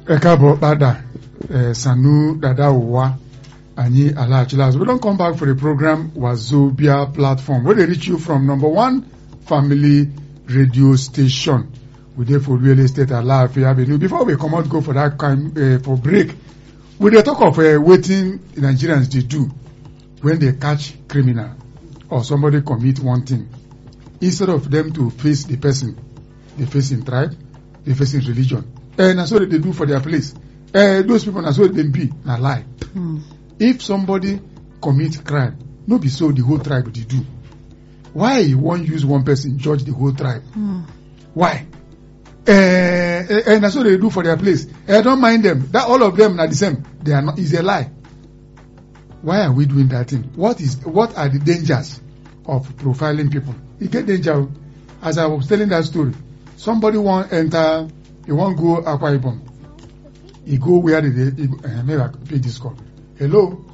Ekabo Bada, Sanu Dada Uwa, Anyi Alachilas. We don't come back for the program Wazobia platform, where they reach you from number 1 family radio station. We there for real estate alive avenue. Before we come out, go for that kind for break. We dey talk of waiting Nigerians they do when they catch criminal or somebody commit one thing. Instead of them to face the person, they face in tribe, they face in religion. And that's what they do for their place. Those people, that's what they be, na lie. If somebody commit crime, no be so the whole tribe they do. Why you won't use one person judge the whole tribe? Why? And that's what they do for their place. Don't mind them. That all of them are the same. They are not. Is a lie. Why are we doing that thing? What are the dangers of profiling people? You get danger. As I was telling that story, somebody want enter. He want go Akwa Ibom. He go where maybe I pay this call. Hello.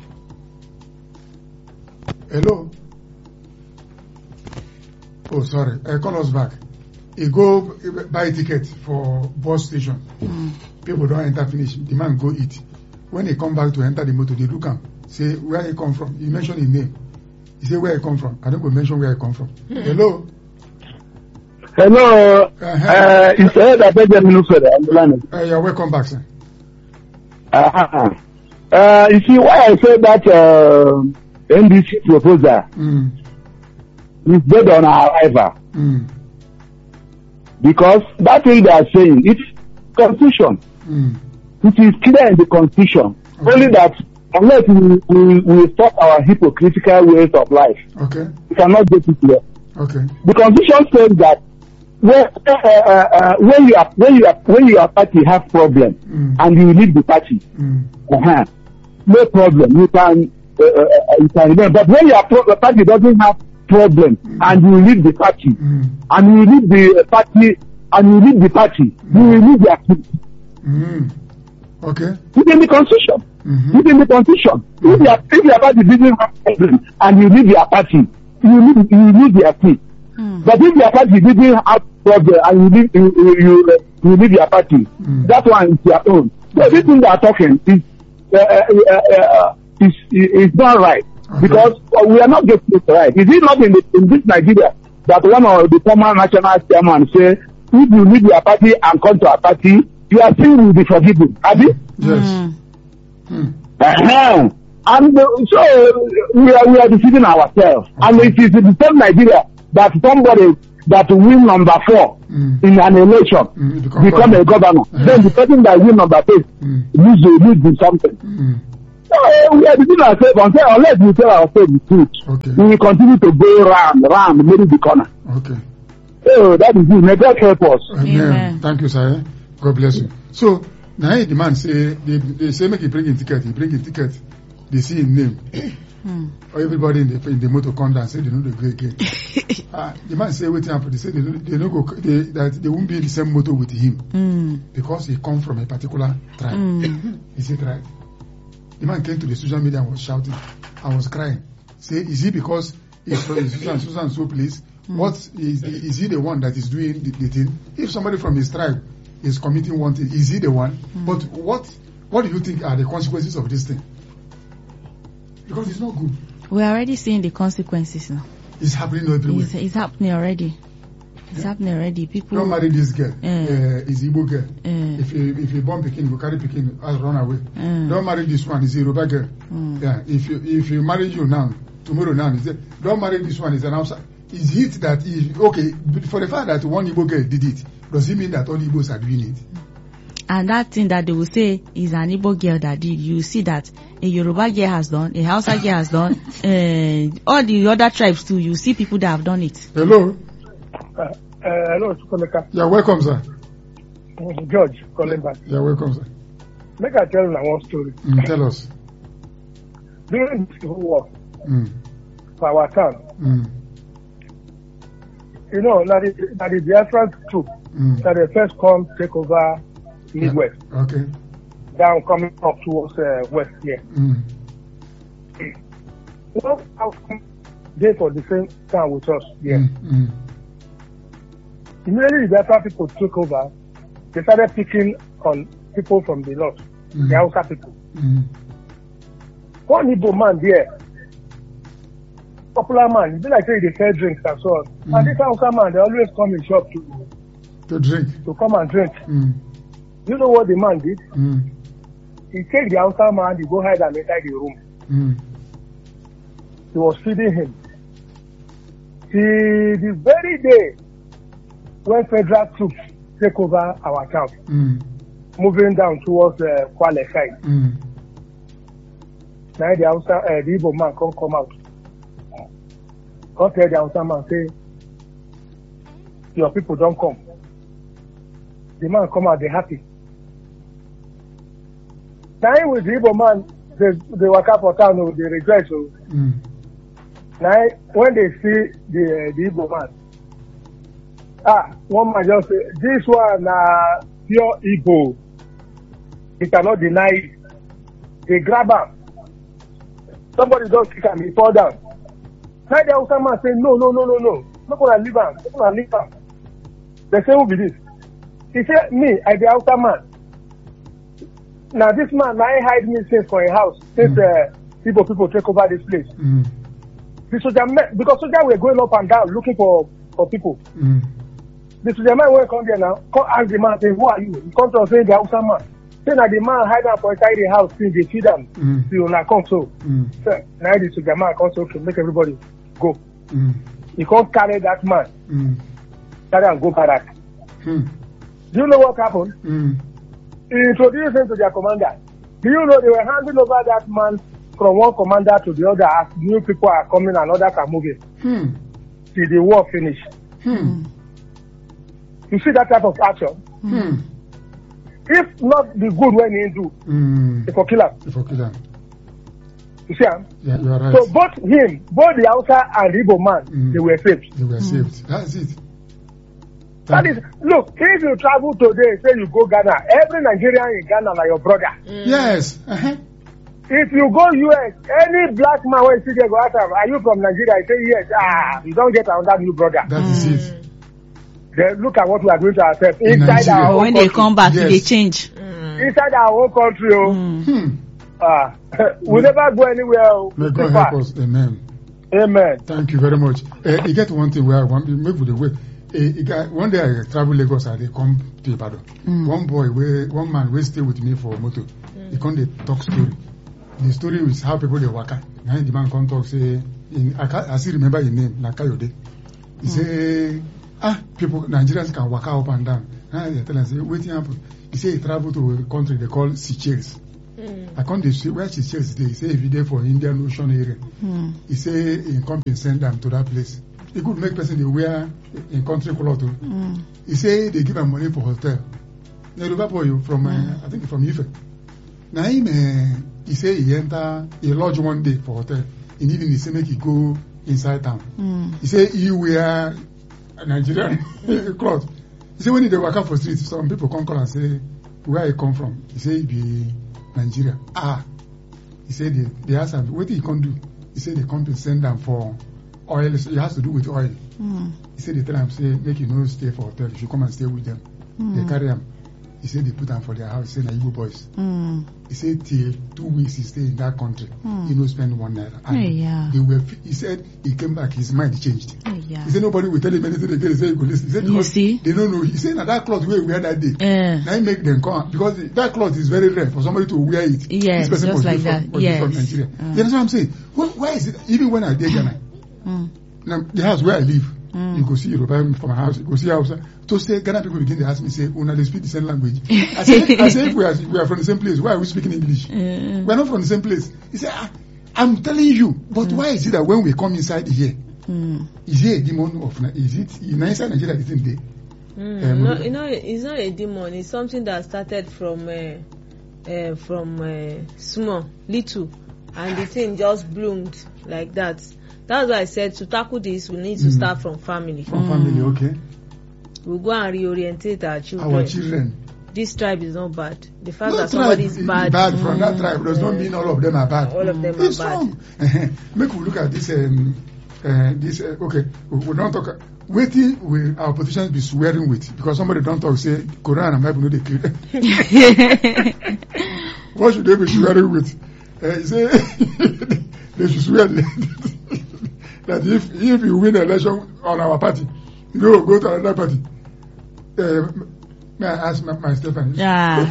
Hello. Oh, sorry. Call us back. He go buy a ticket for bus station. People don't enter finish. The man go eat. When he come back to enter the motor, they look him. Say, where he come from? He mention his name. He say, where he come from? I don't go mention where he come from. Hello? Hello. It's that Benjamin Ufede. You're welcome back, sir. You see why I say that NDC proposal is based on our arrival. Because that thing they are saying, it's constitution. It is clear in the constitution. Only that unless we stop our hypocritical ways of life, we cannot get it here. The constitution says that when your party have problem and you leave the party, no problem. You can remember. But when your party doesn't have problem and you leave the party and you leave the party you will leave the activity. It's in the constitution. It's in the constitution. If your party doesn't have problem and you leave your party, you leave the activity. But if your party didn't have problem and you leave your party, that one is your own. So this thing they are talking is not right. Because we are not getting it right. Is it not in this Nigeria that one of the former national chairman say, if you leave your party and come to a party, your sin will be forgiven? Have you? Yes. And so we are deceiving ourselves. And it is in the same Nigeria that somebody that win number 4 in an election become a governor. Then the person that win number 8 lose something. We are deceiving ourselves unless we tell ourselves the truth. We will continue to go round, maybe the corner. So that is it. May God help us. Amen. Thank you, sir. God bless you. So now the man say they say make he bring in ticket. He bring in ticket. They see his name. Or everybody in the motor come down and say they know the great again. The man say waiting up. They say they don't go. That they won't be in the same motor with him because he come from a particular tribe. Is it right? The man came to the social media and was shouting. I was crying. Say, is he because he's from Susan so place? What is he the one that is doing the thing? If somebody from his tribe is committing one thing, is he the one? But what do you think are the consequences of this thing? Because it's not good. We're already seeing the consequences now. It's happening everywhere. It's happening already. It's happening already. People don't marry this girl. Is Igbo girl. If you born Pekin, you carry Pekin, run away. Don't marry this one. Is a Yoruba girl. Yeah. If you marry you now, tomorrow now, don't marry this one. Is an outside. Is it that for the fact that one Igbo girl did it, does it mean that all Igbos are doing it? And that thing that they will say is an Igbo girl that did, you see that a Yoruba girl has done, a Hausa girl has done, all the other tribes too. You see people that have done it. Hello. Hello, Chukwemeka. You're welcome, sir. George, calling back. You're welcome, sir. Make I tell you one story. Tell us. During the Civil War, for our town, you know, that the Biafran troops that they first come take over Midwest. Okay. Down coming up towards west here. Well, they for the same town with us here. Immediately the Biafran people took over, they started picking on people from the north, the Hausa people. One Igbo man there, popular man, he be like say they sell drinks and so on. And this Hausa man, they always come in shop to drink. To come and drink. You know what the man did? He take the Hausa man, he go hide and inside the room. He was feeding him. Till the very day when federal troops take over our town, moving down towards Kwale side. Now the Igbo man come out. Come tell the Hausa man, say, your people don't come. The man come out, they happy. Now with the Igbo man, they work up for town, they regret. So. Now when they see the Igbo man, one man just say, this one pure Igbo. He cannot deny it. They grab him. Somebody just kick him, he fall down. Now the Hausa man say, no. Not gonna leave him. They say, who be this? He said, me, I the Hausa man. Now this man, I hide me since for a house, since people take over this place. The soldier man, because soldier were going up and down looking for people. The soldier man will come there now, come ask the man, say, who are you? He comes to say the Hausa man. Say now the man hide up inside the house since they feed them. Till now come so. So now the soldier man comes to make everybody go. He can't carry that man. Carry and go back. Do you know what happened? He introduced him to their commander. Do you know they were handing over that man from one commander to the other as new people are coming and others are moving? Till the war finished. You see that type of action? If not the good when he do, they for kill him. You see him? Yeah, you are right. So both the Hausa and the Igbo man, they were saved. They were saved. That's it. That is, look, if you travel today, say you go Ghana, every Nigerian in Ghana are your brother. Yes. If you go US, any black man when you see they go ask him, are you from Nigeria? I say yes. You don't get another new brother. That is it. Then look at what we are doing to ourselves inside our own when country. they come back, they change. Inside our own country, we never go anywhere. May God help us. Amen. Amen. Thank you very much. You get one thing where I want to make with the way. One day I travel Lagos and they come to Ibadan. One man will stay with me for a motor. He come they talk story. The story is how people they work. Now the man come talk say, I still remember his name, Nakayode. He say, people Nigerians can walk up and down. They tell us, waiting happen. He say he travel to a country they call Seychelles. I come to see where Seychelles is. He say if he there for Indian Ocean area. He say he come and send them to that place. He could make person they wear in country clothes. He say they give him money for hotel. Yoruba boy from I think from Ife. Now he say he enter a lodge one day for hotel. He need him, he say make he go inside town. He say he wear Nigerian clothes. He say when he dey walk out for street, some people come call and say where he come from. He say he be Nigeria. He say they ask him what he can do. He say they come to send them for oil. So it has to do with oil. He said they tell him say make you no stay for hotel. You should come and stay with them. They carry him. He said they put them for their house. He said na Igbo boys. He said till 2 weeks he stay in that country. He no spend 1 naira. And they were. He said he came back. His mind changed. He said nobody will tell him anything again. He said he go listen. He said because they don't know. He said na that cloth we wear that day. Now he make them come because that cloth is very rare for somebody to wear it. Yes, this person just like that. Yes. From Nigeria. You understand what I'm saying? Why is it? Even when I dey Ghana, now the house where I live. You go see Yoruba from my house, you go see Hausa. To say Ghana people begin to ask me, say, "Una they speak the same language." I say if we are from the same place, why are we speaking English? We are not from the same place. He said, "I'm telling you, but why is it that when we come inside here, is here a demon of? Is it inside Nigeria? Isn't there?" No, you know, it's not a demon. It's something that started from small, little, and the thing just bloomed like that. That's why I said to tackle this, we need to start from family. From family, okay. We'll go and reorientate our children. Our children. This tribe is not bad. The fact No that somebody is bad from that tribe does not mean all of them are bad. All of them it's are bad. Wrong. Make we look at this this okay, we don't talk. Waiting will our politicians be swearing with because somebody don't talk say Quran and Bible no dey clear. What should they be swearing with? He say they should swear that if you win the election on our party, you know, go to another party. May I ask my Stephanie? Yeah.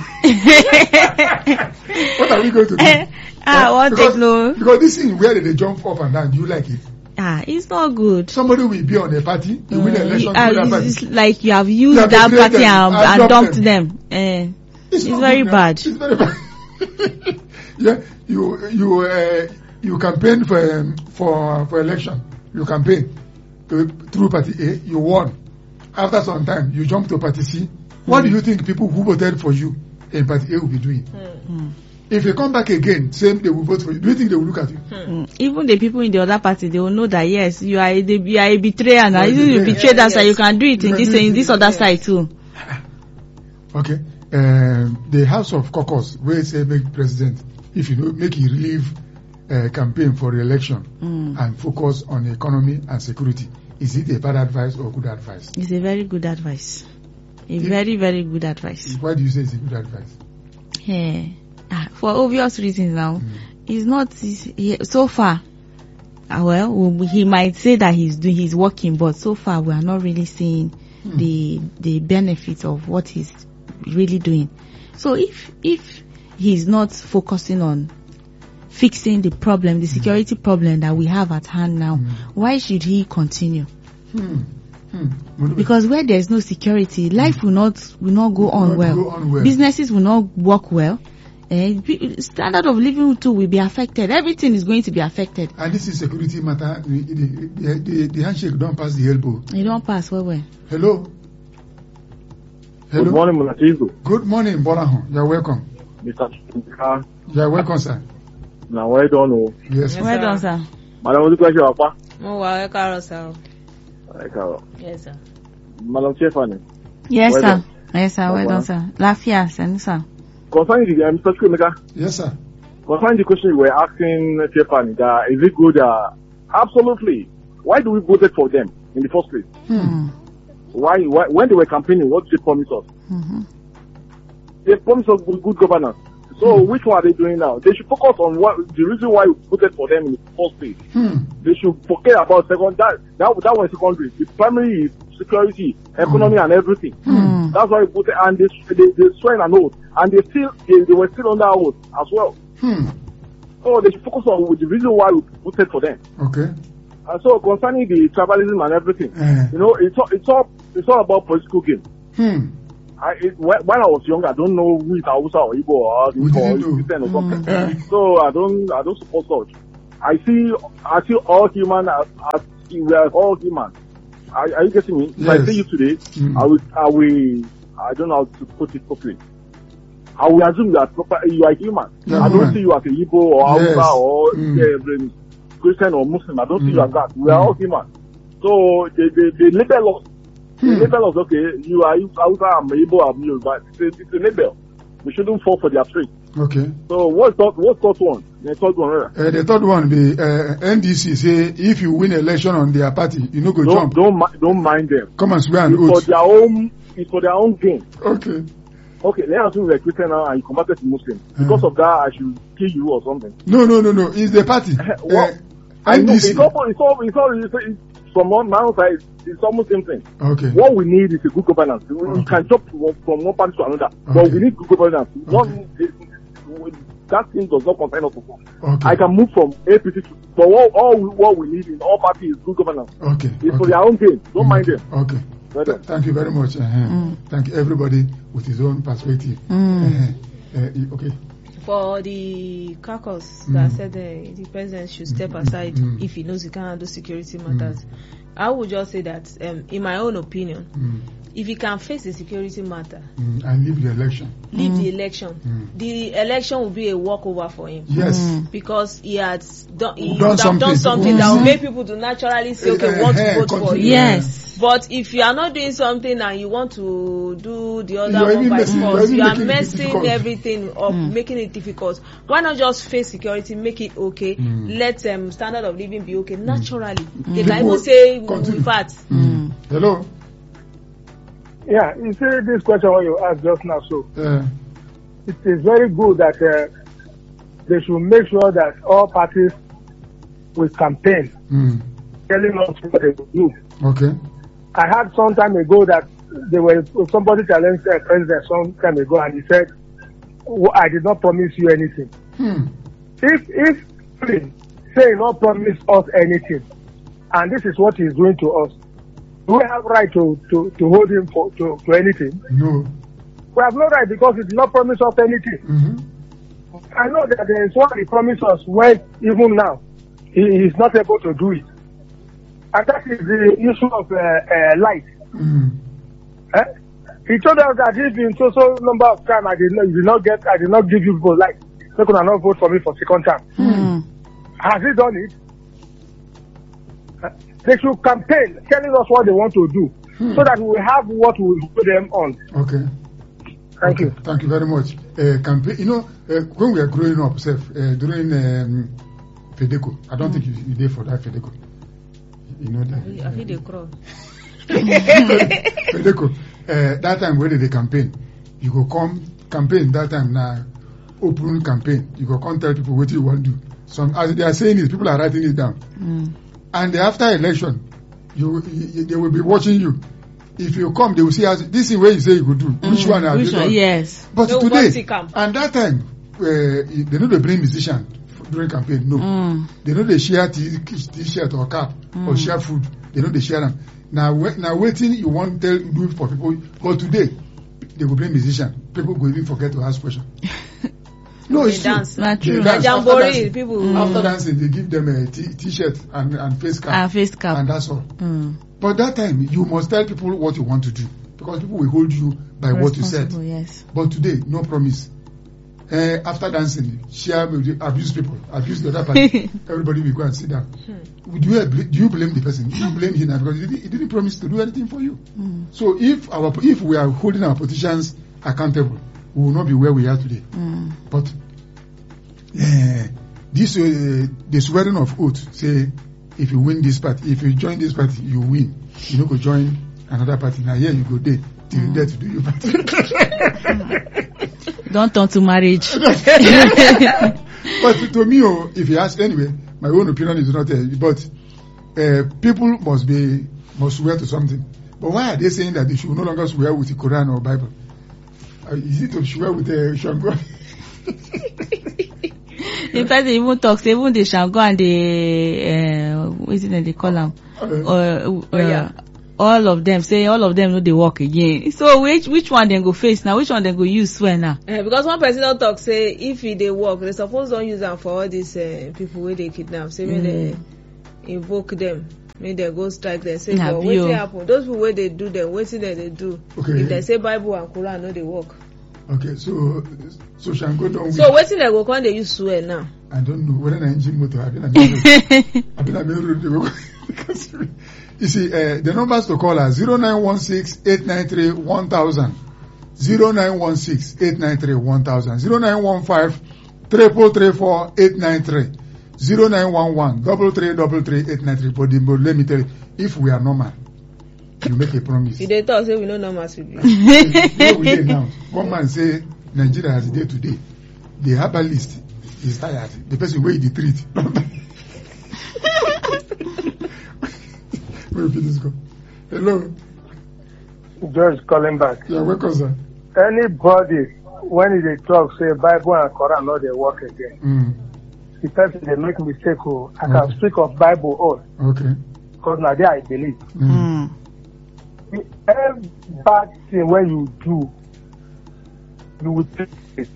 What are we going to do? Because this thing where they jump up and down, do you like it? It's not good. Somebody will be on a party, you win the election. It's like you have used that party and dumped them. It's very bad. It's very bad. Yeah, you campaign for election. You campaign through party A, you won. After some time, you jump to party C. What do you think people who voted for you in party A will be doing? If you come back again, same they will vote for you. Do you think they will look at you? Even the people in the other party, they will know that yes, you are a betrayer now. You betrayed us, and you can do it in this other side too. Okay. The House of Caucus will say make president if you know make he relieve campaign for re-election and focus on the economy and security. Is it a bad advice or good advice? It's a very good advice. Very, very good advice. Why do you say it's a good advice? For obvious reasons now. It's not so far. He might say that he's working, but so far we are not really seeing the benefits of what he's really doing. So if he's not focusing on fixing the problem, the security problem that we have at hand now, why should he continue? Because where there is no security, life will not go on well. Businesses will not work well. Standard of living too will be affected. Everything is going to be affected. And this is security matter. The handshake don't pass the elbow. It don't pass well. Hello. Good morning, Munatizu. Good morning, Bolahu. You're welcome. Mr. You're welcome, sir. Now, well done. Yes, well done, sir. Madam, what question, Papa? Sir. Yes, sir. Madam Stephanie. Yes, well sir. Done. Yes, sir. Well done, sir. Lafia, sir. Concerning the Mr. Chumika. Yes, sir. Concerning the question you were asking Stephanie, is it good? Absolutely. Why do we vote for them in the first place? Why? When they were campaigning, what did they promise us? They promised us good governance. So which one are they doing now? They should focus on the reason why we voted for them in the first place. They should forget about second. That was secondary. The primary is security, economy, and everything. That's why we voted, and they swear an oath, and they were still under oath as well. So they should focus on the reason why we voted for them. Okay. And so concerning the tribalism and everything, it's all about political game. When I was young, I don't know who is Hausa or Igbo or Christian or something. So I don't support such. I see all human as we are all human. Are you getting me? If I see you today, I don't know how to put it properly. I will assume that you are human. I don't see you as a Igbo or Hausa or Christian or Muslim. I don't see you as that. We are all human. So they label us. They label us, okay, you are Hausa, I'm Igbo, I'm Yoruba. It's a label. We shouldn't fall for their trick. Okay. So what's third one? The third one. The third one be NDC say if you win election on their party, you no go jump. Don't mind them. Come and swear an oath. It's for their own gain. Okay. Okay, let's assume you're Christian now and you converted to Muslim. Because of that, I should kill you or something. No. It's the party. I know. It's from my own side, it's almost the same thing. Okay. What we need is a good governance. We can jump from one party to another, but we need good governance. That thing does not concern us. Okay. I can move from APC to, but what we need in all parties is good governance. Okay. It's for their own gain. Don't mind them. Okay. Thank you very much. Thank you, everybody with his own perspective. Okay. For the caucus that said the president should step aside if he knows he can't handle security matters, I would just say that, in my own opinion, if he can face the security matter and leave the election, the election will be a walkover for him. Yes, because he has done something that will make people to naturally say, okay, we want to vote for you. Yes. But if you are not doing something and you want to do the other one by force, you are messing everything up, making it difficult. Why not just face security, make it okay, let standard of living be okay naturally. They can even say with that. Hello. Yeah, you see this question what you asked just now, so it is very good that they should make sure that all parties will campaign, telling us what they will do. Okay. I heard some time ago that somebody challenged the president some time ago, and he said, "I did not promise you anything." If say not promise us anything, and this is what he's doing to us, do we have right to hold him to anything? No. We have no right because he did not promise us anything. I know that there is what he promised us when even now he is not able to do it. And that is the issue of light. He told us that if in so number of time I did not give you people light, they could not vote for me for second term. Has he done it? They should campaign telling us what they want to do so that we will have what we will put them on. Okay. Thank you. Thank you very much. Campaign. You know, when we are growing up, during FEDECO, I don't think you did for that FEDECO. You know that. I feel they crawl. FEDECO. That time when they campaign, you go come campaign that time now. Open campaign. You go come tell people what you want to do. Some as they are saying it, people are writing it down. And after election, they will be watching you. If you come, they will see as this is where you say you could do. Which one are you done? Yes. But no, today, and that time, they know they bring musician during campaign. No, they know they share t-shirt or cap or share food. They know they share them. Now waiting, you want to do it for people. But today, they will bring musician. People will even forget to ask questions. No, it's true. Not true. Jamboree, people. After dancing, they give them a t-shirt and face cap. And face cap. And that's all. But that time, you must tell people what you want to do. Because people will hold you by what you said. Yes. But today, no promise. After dancing, abuse people, abuse the other party. Everybody will go and sit down. Do you blame the person? You blame him because he didn't promise to do anything for you. So if we are holding our politicians accountable, we will not be where we are today. But the swearing of oath say, if you win this party, if you join this party, you win. You know, go join another party. Now here you go there till you there to do your party. Don't turn to marriage. But to me, if you ask anyway, my own opinion is not there. But people must swear to something. But why are they saying that they should no longer swear with the Quran or Bible? Is it to swear with Shango? The person even talks, even the Shango and the what is it that they call them? All of them know they work again. So which one then go face now? Which one then go use swear now? Because one person don't talk say if they work, they suppose don't use them for all these people where they kidnap. Say when they invoke them. Maybe they go strike them. Say, but what happen? Those people where they do them, what they do? Okay. If they say Bible and Quran, no, they work. Okay, so Shango don't. So what they go come they use swear now? I don't know whether an engine motor. I've been a mirror. You see, the numbers to call are 0916-893-1000, 0916-893-1000, 0915-334-893. 0911-333-893. But let me tell you, if we are normal, you make a promise. If they talk, say we know normal should be. We announce. One man say Nigeria has day to day. The herbalist is tired. The person where the treat. Where did this go? Hello. George calling back. Yeah, welcome, sir. Anybody when they talk say Bible and Quran, no, they work again. The person they make mistake. I can speak of Bible all. Okay. Because now there I believe. Every bad thing when you do, you will take it.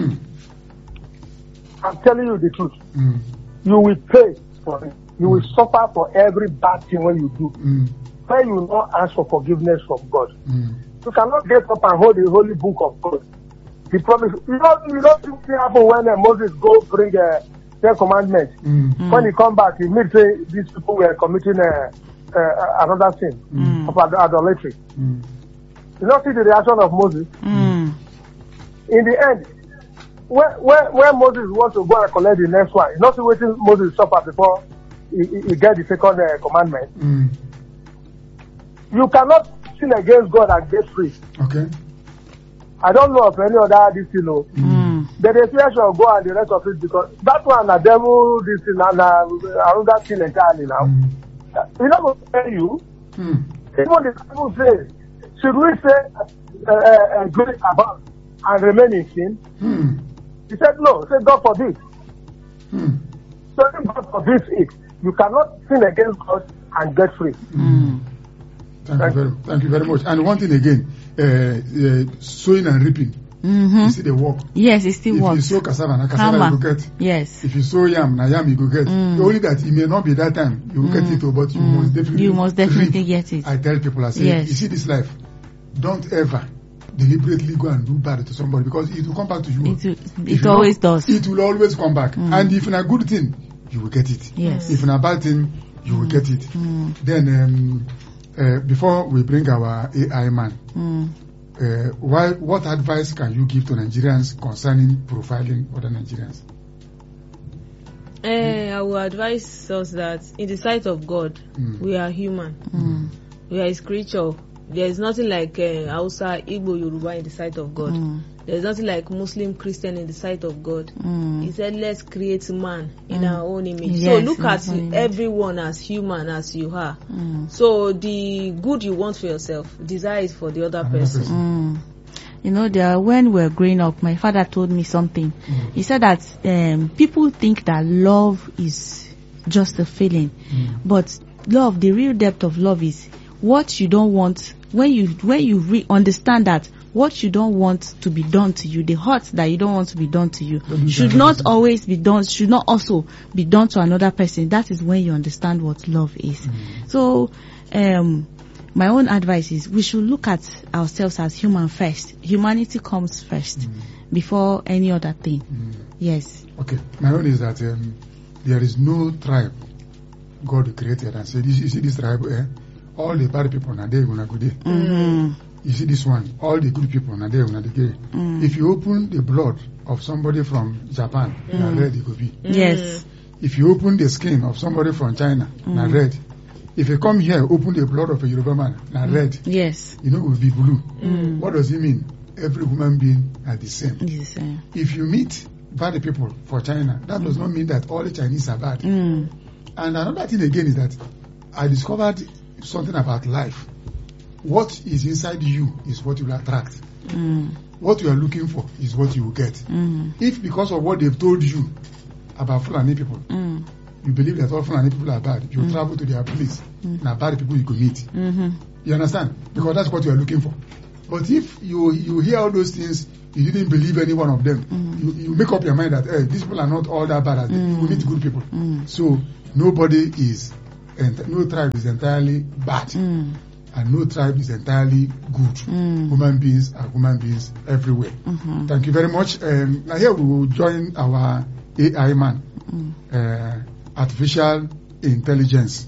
I'm telling you the truth. You will pay for it. You will suffer for every bad thing when you do. When you not ask for forgiveness from God. You cannot get up and hold the holy book of God. He promised. You don't think it happen when Moses go bring Ten Commandments. When he come back, he meet say these people were committing another sin of idolatry. You not see the reaction of Moses. In the end, when Moses wants to go and collect the next one, you not see waiting Moses suffer before he get the second commandment. You cannot sin against God and get free. Okay. I don't know of any other this you know. The definition of God and the rest of it, because that one a devil this thing and another thing entirely now. You know what tell you? Even the Bible says, should we say grace abound and remain in sin? He said no. He said God forbid. So if God forbids it, you cannot sin against God and get free. Thank you very much. And one thing again, sowing and reaping. You see the work. Yes, it still works. If you sow cassava, you go get. Yes. If you sow yam, you go get. Only that it may not be that time you will get it, but you must definitely get it. I tell people, I say, you see this life, don't ever deliberately go and do bad to somebody, because it will come back to you. It always does. It will always come back. And if in a good thing, you will get it. Yes. If in a bad thing, you will get it. Then before we bring our AI man, what advice can you give to Nigerians concerning profiling other Nigerians? I will advise us that in the sight of God, we are human. We are His creature. There is nothing like Hausa, Igbo, Yoruba in the sight of God. There is nothing like Muslim, Christian in the sight of God. He said, let's create man in our own image. Yes, so look at everyone as human as you are. So the good you want for yourself, desire it for the other person. You know, when we were growing up, my father told me something. He said that people think that love is just a feeling. But love, the real depth of love is what you don't want. When you understand that what you don't want to be done to you, the hurt that you don't want to be done to you, should not always be done, should not also be done to another person. That is when you understand what love is. So, my own advice is we should look at ourselves as human first. Humanity comes first before any other thing. Yes. Okay. My own is that there is no tribe God created and said, you see this tribe, all the bad people now they gonna go there. You see this one, all the good people now they gonna go. If you open the blood of somebody from Japan, now red it could be. Yes. If you open the skin of somebody from China, now red. If you come here, open the blood of a Yoruba man, now red. Yes. You know it will be blue. What does it mean? Every human being are the same. If you meet bad people for China, that does not mean that all the Chinese are bad. And another thing again is that I discovered something about life. What is inside you is what you will attract. What you are looking for is what you will get. If because of what they've told you about Fulani people, you believe that all Fulani people are bad, you travel to their place, now bad people you could meet. You understand? Because that's what you are looking for. But if you hear all those things, you didn't believe any one of them, you make up your mind that these people are not all that bad. You will meet good people. So nobody is, no tribe is entirely bad. And no tribe is entirely good. Human beings are human beings everywhere. Thank you very much. Now here we will join our AI man, artificial intelligence,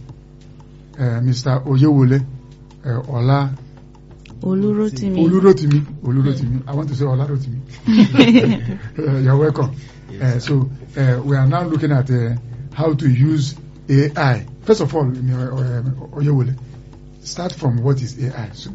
Mr. Oyewole Ola Olurotimi. I want to say Olarotimi. You're welcome. So we are now looking at how to use AI. First of all, Oyewole, start from what is AI. So